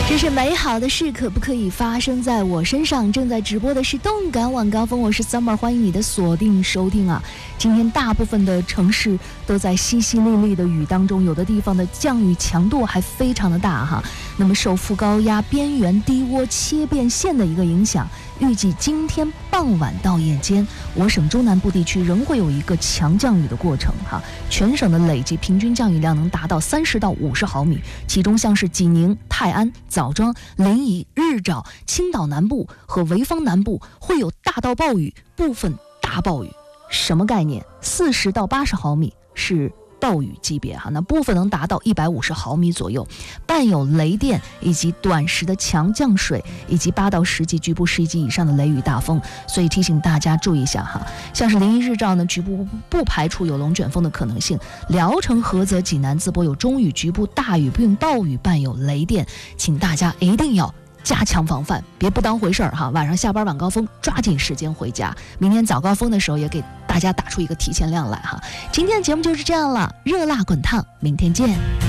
这是美好的事，可不可以发生在我身上？正在直播的是动感晚高峰，我是 Summer， 欢迎你的锁定收听啊！今天大部分的城市都在淅淅沥沥的雨当中，有的地方的降雨强度还非常的大哈。那么受副高压边缘低涡切变线的一个影响，预计今天傍晚到夜间，我省中南部地区仍会有一个强降雨的过程哈。全省的累计平均降雨量能达到30到50毫米，其中像是济宁、泰安、枣庄、临沂、日照、青岛南部和潍坊南部会有大到暴雨，部分大暴雨。什么概念？40到80毫米是暴雨级别哈，那部分能达到150毫米左右，伴有雷电以及短时的强降水，以及8到10级局部10级以上的雷雨大风，所以提醒大家注意一下哈。像是临沂日照呢，局部不排除有龙卷风的可能性；聊城、菏泽、济南、淄博有中雨、局部大雨并暴雨，伴有雷电，请大家一定要加强防范，别不当回事儿哈。晚上下班晚高峰抓紧时间回家，明天早高峰的时候也给大家打出一个提前量来哈。今天的节目就是这样了，热辣滚烫，明天见。